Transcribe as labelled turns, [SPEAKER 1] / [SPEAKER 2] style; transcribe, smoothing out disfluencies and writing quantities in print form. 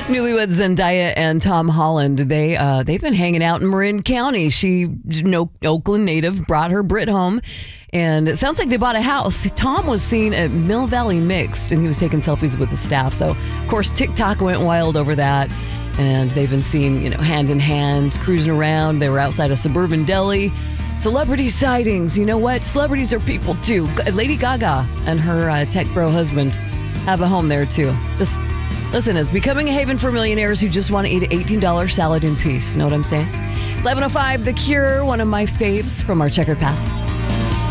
[SPEAKER 1] Newlyweds Zendaya and Tom Holland, they've been hanging out in Marin County. She, Oakland native, brought her Brit home, and it sounds like they bought a house. Tom was seen at Mill Valley Mixed, and he was taking selfies with the staff. So, of course, TikTok went wild over that, and they've been seen, hand in hand, cruising around. They were outside a suburban deli. Celebrity sightings. You know what? Celebrities are people, too. Lady Gaga and her tech bro husband have a home there, too. Just... listen, it's becoming a haven for millionaires who just want to eat an $18 salad in peace. Know what I'm saying? 11:05, The Cure, one of my faves from our checkered past.